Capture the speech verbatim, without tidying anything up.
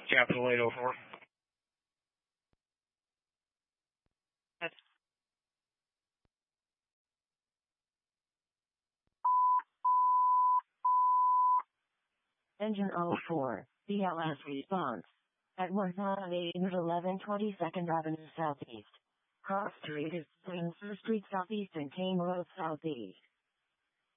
Capital eight oh four. Engine oh four, B L S response. At one thousand eight hundred eleven twenty-second Avenue Southeast. Cross Street is Spencer Street Southeast and Kane Road Southeast.